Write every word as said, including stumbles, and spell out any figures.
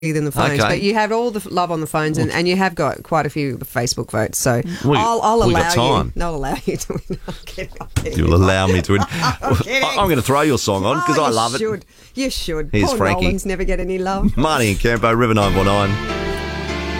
than the phones, Okay. but you have all the love on the phones, and, and you have got quite a few Facebook votes. So We- I'll, I'll we allow got time. you. I'll allow you to win. I'm kidding. I'm kidding. You'll allow me to win. I'm kidding. I'm going to throw your song on because Oh, I you love it. should. You should. Here's Paul Frankie. Nolan's never get any love. Marnie and Campo, River nine four nine.